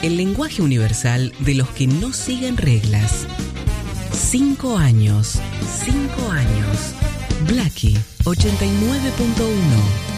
El lenguaje universal de los que no siguen reglas. 5 años. 5 años. Blackie 89.1.